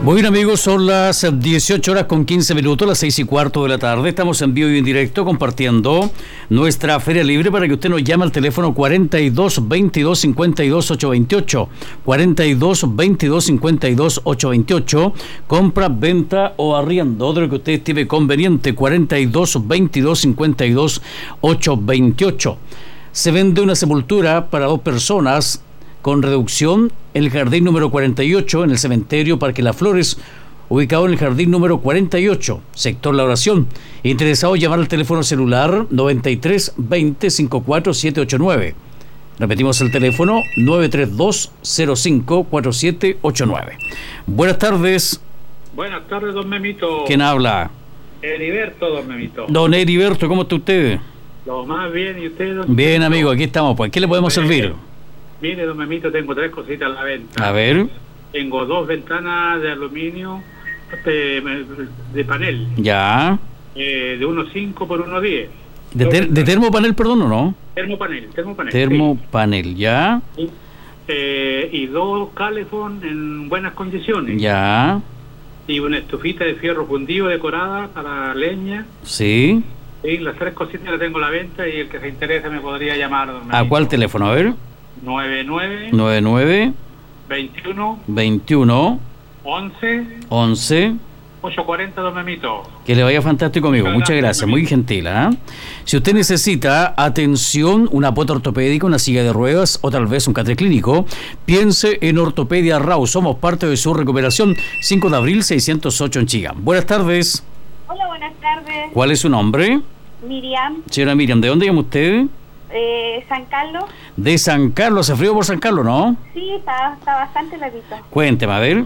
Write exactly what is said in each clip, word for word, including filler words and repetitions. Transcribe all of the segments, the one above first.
Bueno, amigos, son las dieciocho horas con quince minutos, las seis y cuarto de la tarde. Estamos en vivo y en directo compartiendo nuestra Feria Libre para que usted nos llame al teléfono cuarenta y dos, veintidós, cincuenta y dos, ochocientos veintiocho. cuarenta y dos, veintidós, cincuenta y dos, ochocientos veintiocho. Compra, venta o arriendo de lo que usted estime conveniente. cuarenta y dos, veintidós, cincuenta y dos, ochocientos veintiocho. Se vende una sepultura para dos personas con reducción en el jardín número cuarenta y ocho, en el cementerio Parque Las Flores, ubicado en el jardín número cuarenta y ocho, sector La Oración. Interesado, llamar al teléfono celular noventa y tres, veinte, cincuenta y cuatro, setecientos ochenta y nueve. Repetimos el teléfono nueve tres dos, cero cinco, cuatro siete ocho nueve. Buenas tardes. Buenas tardes, don Memito. ¿Quién habla? Heriberto, don Memito. Don Heriberto, ¿cómo está usted? Lo más bien, ¿y usted, don Bien, Memito? amigo, aquí estamos. Pues, ¿qué le podemos Bien. servir? Mire, don Memito, tengo tres cositas a la venta. A ver, Tengo dos ventanas de aluminio de, de panel, ya. eh, de uno cinco por uno diez. ¿De, ter- de termopanel, perdón, o no? Termopanel, termopanel. Termopanel, ya. Sí. Eh, y dos calefón en buenas condiciones. Ya. Y una estufita de fierro fundido decorada para leña. Sí. Sí, las tres cositas las tengo a la venta y el que se interese me podría llamar, don Memito. ¿A cuál teléfono? A ver. nueve nueve, nueve nueve, veintiuno, veintiuno, once, once. ochocientos cuarenta, don Memito. Que le vaya fantástico, amigo. Muchas Muchas gracias, gracias. Muy gentil, ¿ah? Si usted necesita atención, una pota ortopédica, una silla de ruedas o tal vez un catre clínico, piense en Ortopedia Rau. Somos parte de su recuperación. cinco de abril, seiscientos ocho en Chillán. Buenas tardes. Hola, buenas tardes. ¿Cuál es su nombre? Miriam, Señora Miriam, ¿de dónde llama usted? eh, San Carlos. De San Carlos. ¿Hace frío por San Carlos, no? Sí, está, está bastante larguito. Cuénteme, a ver.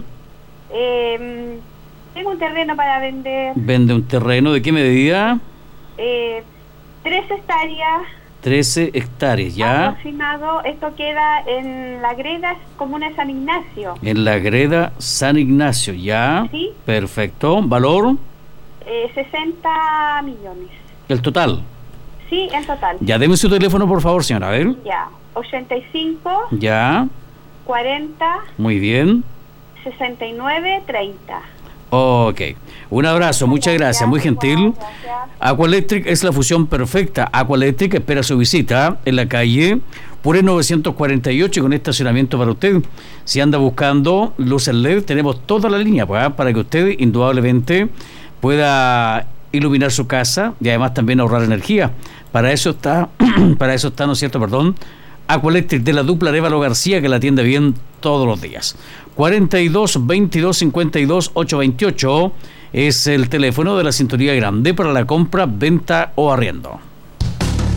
Eh, tengo un terreno para vender, Vende un terreno. ¿De qué medida? eh, tres hectáreas trece hectáreas, ¿ya? aproximado. Esto queda en la Greda, comuna de San Ignacio. En la Greda San Ignacio, ¿ya? Sí. Perfecto. ¿Valor? Eh, sesenta millones. El total. Sí, en total. Ya, deme su teléfono, por favor, señora. A ver. Ya, ochenta y cinco, Ya. cuarenta, Muy bien. sesenta y nueve, treinta. Ok. Un abrazo. Muchas gracias. Muy gentil. Gracias. Aquaelectric es la fusión perfecta. Aquaelectric espera su visita en la calle Pure novecientos cuarenta y ocho con estacionamiento para usted. Si anda buscando luces L E D, tenemos toda la línea pues, para que usted indudablemente pueda iluminar su casa y además también ahorrar energía. Para eso está, para eso está, ¿no es cierto? Perdón. Aquaelectric de la dupla Arévalo García, que la atiende bien todos los días. cuarenta y dos, veintidós, cincuenta y dos, ochocientos veintiocho es el teléfono de la sintonía grande para la compra, venta o arriendo.